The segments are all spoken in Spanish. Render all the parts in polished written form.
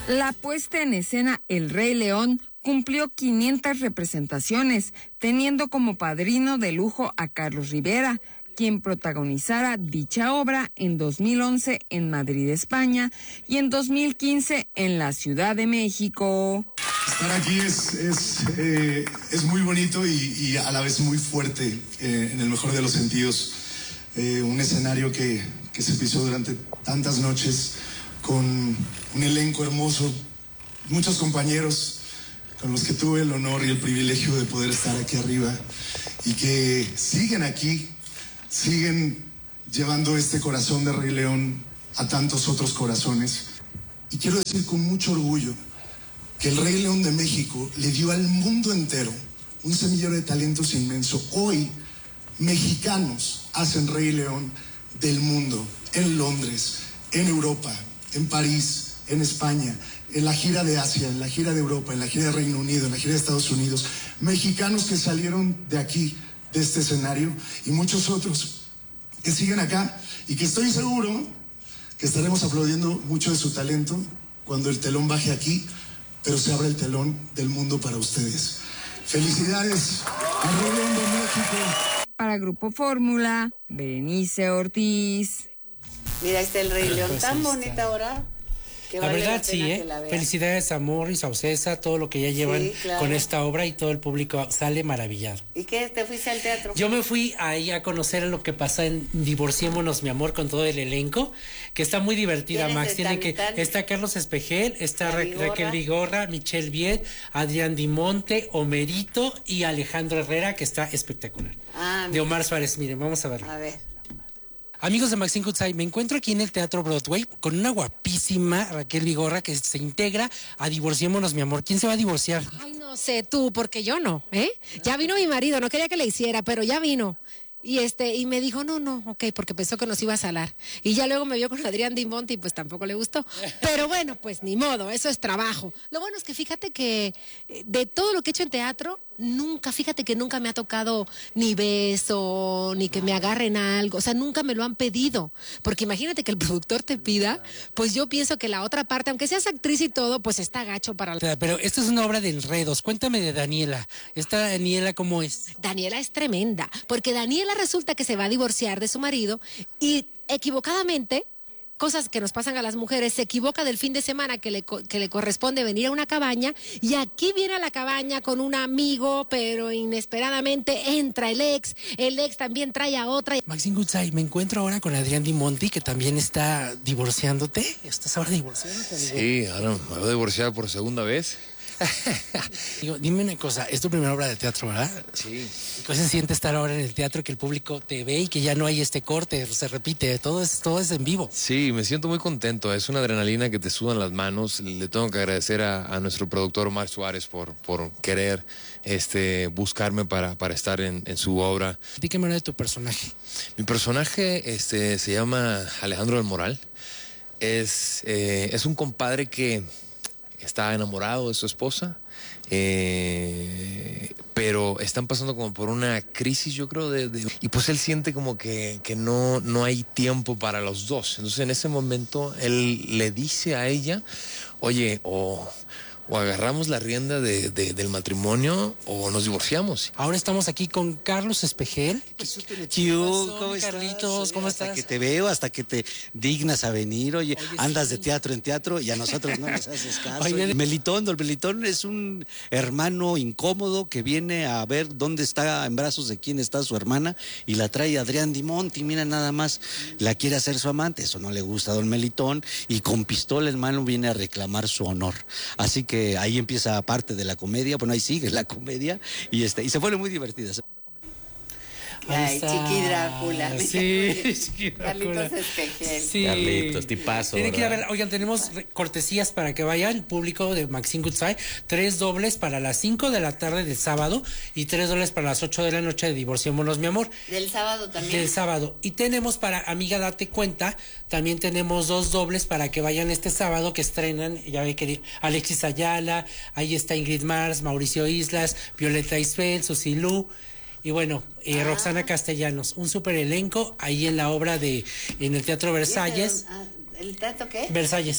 La puesta en escena El Rey León cumplió 500 representaciones, teniendo como padrino de lujo a Carlos Rivera, quien protagonizara dicha obra en 2011 en Madrid, España, y en 2015 en la Ciudad de México. Estar aquí es muy bonito y a la vez muy fuerte, en el mejor de los sentidos. Un escenario que se pisó durante tantas noches, con un elenco hermoso, muchos compañeros con los que tuve el honor y el privilegio de poder estar aquí arriba y que siguen aquí, siguen llevando este corazón de Rey León a tantos otros corazones. Y quiero decir con mucho orgullo que el Rey León de México le dio al mundo entero un semillero de talentos inmenso. Hoy, mexicanos hacen Rey León del mundo, en Londres, en Europa, en París, en España, en la gira de Asia, en la gira de Europa, en la gira de Reino Unido, en la gira de Estados Unidos. Mexicanos que salieron de aquí, de este escenario, y muchos otros que siguen acá y que estoy seguro que estaremos aplaudiendo mucho de su talento cuando el telón baje aquí, pero se abre el telón del mundo para ustedes. Felicidades al Rey León de México. Para Grupo Fórmula, Berenice Ortiz. Mira, está el Rey León, tan bonita ahora. La verdad sí, felicidades a Morris, a Ocesa, todo lo que ya llevan con esta obra y todo el público sale maravillado. ¿Y qué? ¿Te fuiste al teatro? Yo me fui ahí a conocer lo que pasa en Divorciémonos, mi amor, con todo el elenco, que está muy divertida, Max. Está Carlos Espejel, está Raquel Vigorra, Michelle Viet, Adrián Dimonte, Homerito y Alejandro Herrera, que está espectacular. De Omar Suárez, miren, vamos a verlo. A ver. Amigos de Maxine Goodside, me encuentro aquí en el Teatro Broadway con una guapísima Raquel Vigorra que se integra a Divorciémonos, mi amor. ¿Quién se va a divorciar? Ay, no sé tú, porque yo no, ¿eh? Ya vino mi marido, no quería que le hiciera, pero ya vino. Y me dijo, no, ok, porque pensó que nos iba a salar. Y ya luego me vio con Adrián Dimonte y pues tampoco le gustó. Pero bueno, pues ni modo, eso es trabajo. Lo bueno es que fíjate que de todo lo que he hecho en teatro, fíjate que nunca me ha tocado ni beso, ni que me agarren algo, o sea, nunca me lo han pedido, porque imagínate que el productor te pida, pues yo pienso que la otra parte, aunque seas actriz y todo, pues está gacho para... Pero esto es una obra de enredos, cuéntame de Daniela, ¿esta Daniela cómo es? Daniela es tremenda, porque Daniela resulta que se va a divorciar de su marido y equivocadamente... cosas que nos pasan a las mujeres, se equivoca del fin de semana que le corresponde venir a una cabaña y aquí viene a la cabaña con un amigo, pero inesperadamente entra el ex también trae a otra. Maxine Goodside, me encuentro ahora con Adrián Dimonte, que también está divorciándote. ¿Estás ahora divorciándote, amigo? Sí, ahora me voy a divorciar por segunda vez. Digo, dime una cosa, es tu primera obra de teatro, ¿verdad? Sí. ¿Qué se siente estar ahora en el teatro, que el público te ve y que ya no hay este corte, se repite, todo es en vivo? Sí, me siento muy contento, es una adrenalina que te sudan las manos. Le tengo que agradecer a nuestro productor Omar Suárez por querer buscarme para estar en su obra. Dígame de tu personaje. Mi personaje se llama Alejandro del Moral. Es un compadre que está enamorado de su esposa, pero están pasando como por una crisis, yo creo, y pues él siente como que no hay tiempo para los dos. Entonces en ese momento él le dice a ella, oye, o agarramos la rienda del matrimonio o nos divorciamos. Ahora estamos aquí con Carlos Espejel. ¿Cómo estás? Carlitos, ¿cómo estás? Hasta que te veo, hasta que te dignas a venir. Oye, andas de teatro en teatro y a nosotros no nos haces caso. Oye, don Melitón es un hermano incómodo que viene a ver dónde está, en brazos de quién está su hermana, y la trae Adrián Dimonte, y mira nada más, la quiere hacer su amante. Eso no le gusta a don Melitón, y con pistola en mano viene a reclamar su honor. Así que ahí empieza parte de la comedia, bueno, ahí sigue la comedia, y se pone muy divertida. Ay, Chiqui Drácula. Sí, Chiqui Drácula. Carlitos Espejel. Sí. Carlitos, tipazo. Tienen que ir a ver, oigan, tenemos cortesías para que vayan, público de Maxine Goodside, 3 dobles para las 5 de la tarde del sábado y 3 dobles para las 8 de la noche de Divorciémonos, mi amor. ¿Del sábado también? Del sábado. Y tenemos para Amiga Date Cuenta, también tenemos 2 dobles para que vayan este sábado, que estrenan, ya ve que Alexis Ayala, ahí está Ingrid Mars, Mauricio Islas, Violeta Isfel, Susilú. Y bueno, Roxana Castellanos, un super elenco ahí en la obra en el Teatro Versalles. ¿El teatro qué? Versalles.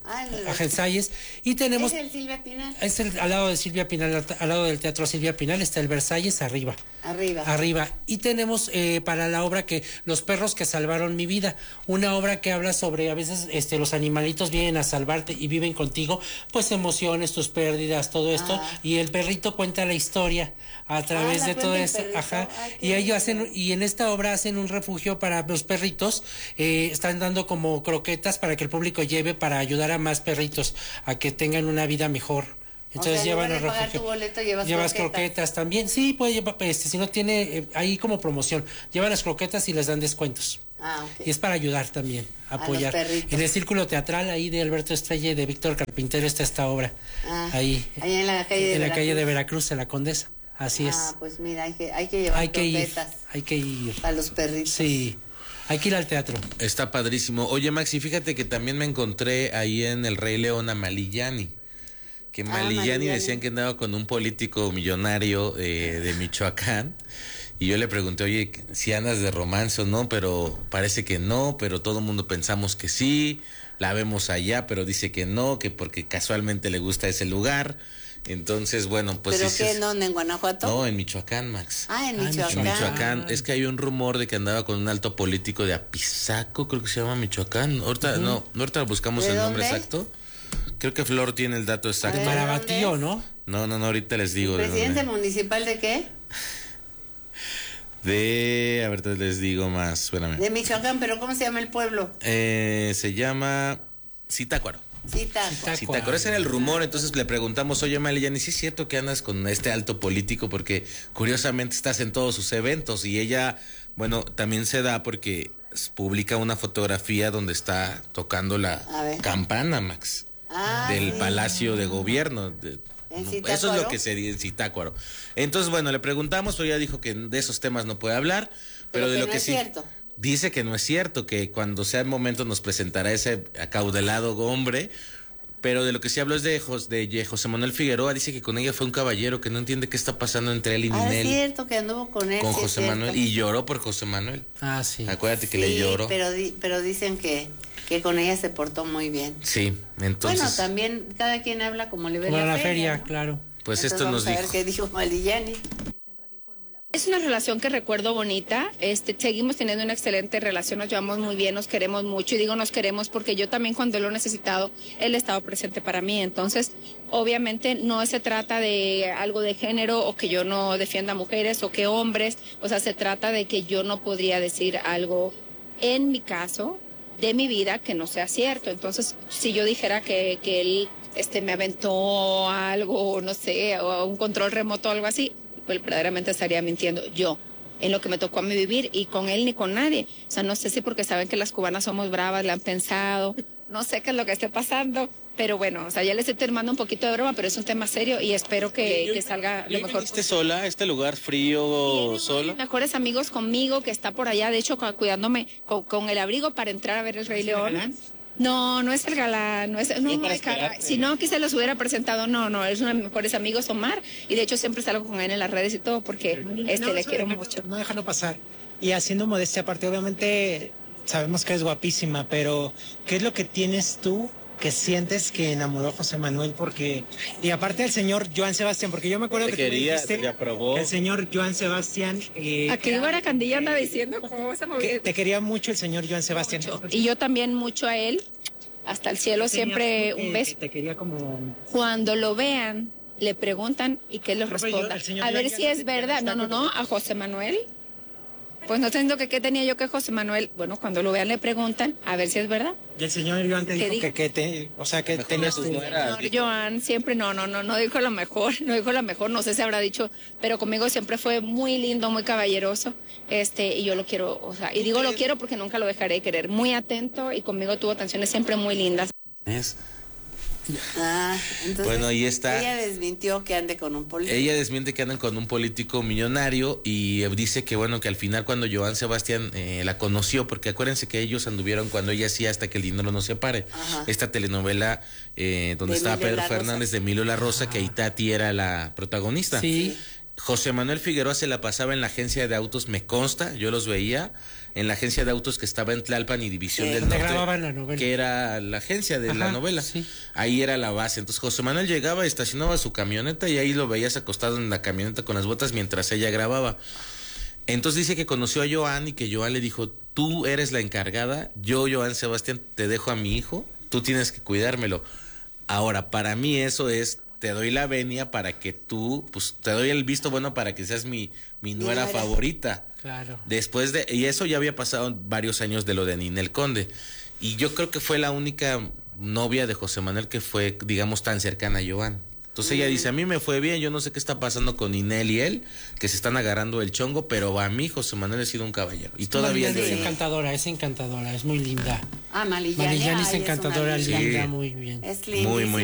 Salles. Y tenemos... ¿Es el Silvia Pinal? Es al lado de Silvia Pinal, al lado del Teatro Silvia Pinal está el Versalles arriba. Arriba. Y tenemos para la obra que Los perros que salvaron mi vida, una obra que habla sobre a veces los animalitos vienen a salvarte y viven contigo, pues emociones, tus pérdidas, todo esto, y el perrito cuenta la historia a través de todo eso. Ajá. Y ellos y en esta obra hacen un refugio para los perritos, están dando como croquetas para que el público lleve para ayudar a más perritos a que tengan una vida mejor. Entonces llevan al refugio. Llevas croquetas también. Sí, puede llevar, si no tiene, ahí como promoción, llevan las croquetas y les dan descuentos. Okay. Y es para ayudar también, apoyar. En el círculo teatral ahí de Alberto Estrella y de Víctor Carpintero está esta obra. Ahí en la calle de Veracruz, en la Condesa. Así es. Pues mira, hay que llevar croquetas. Hay que ir. Para los perritos. Sí. Hay que ir al teatro. Está padrísimo. Oye, Maxi, fíjate que también me encontré ahí en El Rey León a Malillani. Que Malillani decían que andaba con un político millonario de Michoacán. Y yo le pregunté, oye, si andas de romance o no, pero parece que no, pero todo el mundo pensamos que sí. La vemos allá, pero dice que no, que porque casualmente le gusta ese lugar. Entonces, bueno, pues... ¿Pero qué? ¿Dónde? ¿En Guanajuato? No, en Michoacán, Max. En Michoacán. En Michoacán. Es que hay un rumor de que andaba con un alto político de Apizaco, creo que se llama Michoacán. Ahorita, ahorita buscamos el nombre exacto. Creo que Flor tiene el dato exacto. Marabatío, ¿no? No, ahorita les digo. ¿Presidente municipal de qué? A ver, les digo más, espérame. De Michoacán, pero ¿cómo se llama el pueblo? Se llama Zitácuaro. Zitácuaro, ese era el rumor. Entonces le preguntamos, oye, Malillani, ¿sí es cierto que andas con este alto político? Porque curiosamente estás en todos sus eventos. Y ella, bueno, también se da porque publica una fotografía donde está tocando la campana, Max, del Palacio de Gobierno. Eso es lo que se dice en Zitácuaro. Entonces, bueno, le preguntamos, pero ella dijo que de esos temas no puede hablar, pero de lo que sí dice que no es cierto, que cuando sea el momento nos presentará ese acaudelado hombre, pero de lo que sí habló es de José Manuel Figueroa. Dice que con ella fue un caballero que no entiende qué está pasando entre él y Ninel. Es cierto que anduvo con él. Con José Manuel, y lloró por José Manuel. Sí. Acuérdate que le lloró. Pero dicen que con ella se portó muy bien. Sí, entonces... Bueno, también cada quien habla como le ve la feria, ¿no? Claro. Pues entonces esto nos dijo. A ver qué dijo Malillani. Es una relación que recuerdo bonita, seguimos teniendo una excelente relación, nos llevamos muy bien, nos queremos mucho, y digo nos queremos porque yo también cuando lo he necesitado, él ha estado presente para mí. Entonces, obviamente no se trata de algo de género o que yo no defienda mujeres o que hombres, o sea, se trata de que yo no podría decir algo en mi caso de mi vida que no sea cierto. Entonces, si yo dijera que él me aventó algo, no sé, o un control remoto o algo así, pues verdaderamente estaría mintiendo yo en lo que me tocó a mí vivir, y con él ni con nadie. O sea, no sé si porque saben que las cubanas somos bravas, le han pensado, no sé qué es lo que esté pasando, pero bueno, o sea, ya les estoy armando un poquito de broma, pero es un tema serio y espero que salga lo mejor. ¿Viniste sola a este lugar frío, sola? Mejores amigos conmigo, que está por allá, de hecho, cuidándome con el abrigo para entrar a ver El Rey León. No, no es el galán, no es si no, quizá los hubiera presentado. No, es uno de mis mejores amigos, Omar, y de hecho siempre salgo con él en las redes y todo porque le quiero mucho. No, déjalo pasar. Y haciendo modestia aparte, obviamente sabemos que es guapísima, pero ¿qué es lo que tienes tú que sientes que enamoró a José Manuel? Porque, y aparte del señor Joan Sebastián, porque yo me acuerdo que el señor Joan Sebastián... Aquí Ivara Candilla anda diciendo cómo vas a mover. Te quería mucho el señor Joan Sebastián. Mucho. Y yo también mucho a él, hasta el cielo, siempre un beso. Te quería como... Cuando lo vean, le preguntan y que él les responda. A ver si es verdad. No, a José Manuel. Pues no entiendo que qué tenía yo que José Manuel. Bueno, cuando lo vean le preguntan a ver si es verdad. Y el señor Joan te dijo que tenías tu... Joan siempre no dijo lo mejor, no sé si habrá dicho, pero conmigo siempre fue muy lindo, muy caballeroso, y yo lo quiero, o sea, y digo lo quiero porque nunca lo dejaré de querer, muy atento, y conmigo tuvo atenciones siempre muy lindas. Entonces, bueno, ahí está. Ella desmintió que ande con un político. Ella desmiente que andan con un político millonario y dice que bueno, que al final cuando Joan Sebastián la conoció, porque acuérdense que ellos anduvieron cuando ella hacía Hasta que el dinero no se separe. Esta telenovela donde estaba Pedro Fernández, de Emilio La Rosa, que ahí Tati era la protagonista. Sí. José Manuel Figueroa se la pasaba en la agencia de autos, me consta, yo los veía. en la agencia de autos que estaba en Tlalpan y División del Norte, grababan la novela, que era la agencia de la novela. Sí. Ahí era la base. Entonces José Manuel llegaba, estacionaba su camioneta y ahí lo veías acostado en la camioneta con las botas mientras ella grababa. Entonces dice que conoció a Joan y que Joan le dijo, tú eres la encargada, yo, Joan Sebastián, te dejo a mi hijo, tú tienes que cuidármelo. Ahora, para mí eso es, te doy la venia para que tú, pues te doy el visto bueno para que seas mi nuera favorita. Claro. Después y eso ya había pasado varios años de lo de Ninel Conde. Y yo creo que fue la única novia de José Manuel que fue, digamos, tan cercana a Joan. Entonces ella dice, a mí me fue bien, yo no sé qué está pasando con Ninel y él, que se están agarrando el chongo, pero a mí José Manuel ha sido un caballero. Y todavía es encantadora, es muy linda. Malillani es encantadora, linda, muy bien. Es linda. Muy